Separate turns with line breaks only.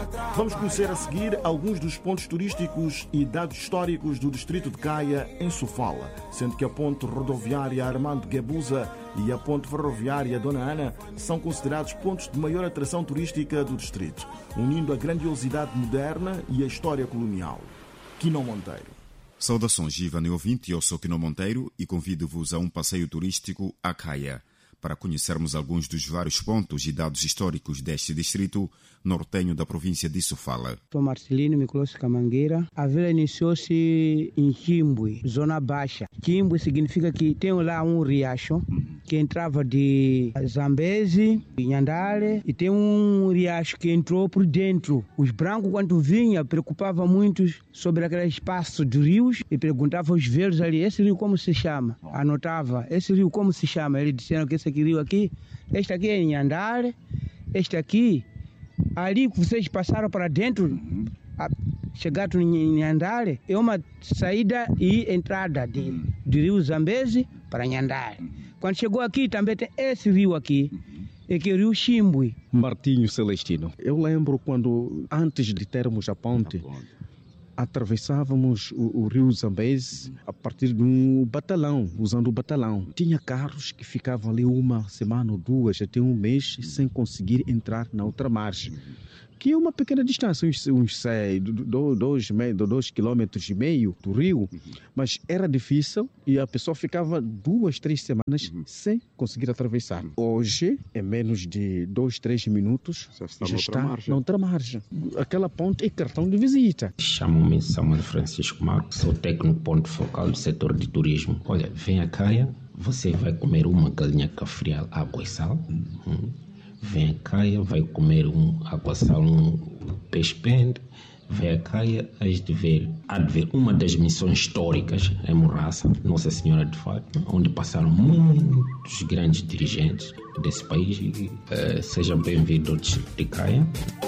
Vamos conhecer a seguir alguns dos pontos turísticos e dados históricos do distrito de Caia, em Sofala, sendo que a ponte rodoviária Armando Guebuza e a ponte ferroviária Dona Ana são considerados pontos de maior atração turística do distrito, unindo a grandiosidade moderna e a história colonial. Quino Monteiro.
Saudações, Ivani ouvinte, eu sou Quino Monteiro e convido-vos a um passeio turístico a Caia, para conhecermos alguns dos vários pontos e dados históricos deste distrito nortenho da província de Sofala.
Sou Marcelino Micoloso Camangueira. A vila iniciou-se em Chimbui, zona baixa. Chimbui significa que tem lá um riacho que entrava de Zambezi, Nhandale, e tem um riacho que entrou por dentro. Os brancos, quando vinham, preocupavam muito sobre aquele espaço de rios e perguntavam aos velhos ali, esse rio como se chama? Anotava, esse rio como se chama? Eles disseram que esse rio aqui, este aqui é Nhandale, este aqui, ali que vocês passaram para dentro, chegaram em Nhandale, é uma saída e entrada de rio Zambezi para Nhandale. Quando chegou aqui, também tem esse rio aqui, é que é o rio Chimbui.
Martinho Celestino. Eu lembro quando, antes de termos a ponte, atravessávamos o rio Zambezi a partir de um batalhão, usando o batalhão. Tinha carros que ficavam ali uma semana ou duas, até um mês, sem conseguir entrar na outra margem. Que é uma pequena distância, uns 2,5 quilômetros do rio, mas era difícil e a pessoa ficava 2, 3 semanas sem conseguir atravessar. Hoje, em menos de 2, 3 minutos, já está na outra margem. Aquela ponte é cartão de visita.
Chamo-me Samuel Francisco Marcos, sou técnico ponto focal do setor de turismo. Olha, vem a Caia, você vai comer uma galinha cafrial, água e sal. Vem a Caia, vai comer um água-sal, um peixe-pende. Vem a Caia, há de ver uma das missões históricas em Morraça, Nossa Senhora de Fátima, onde passaram muitos grandes dirigentes desse país. Sejam bem-vindos ao distrito de Caia.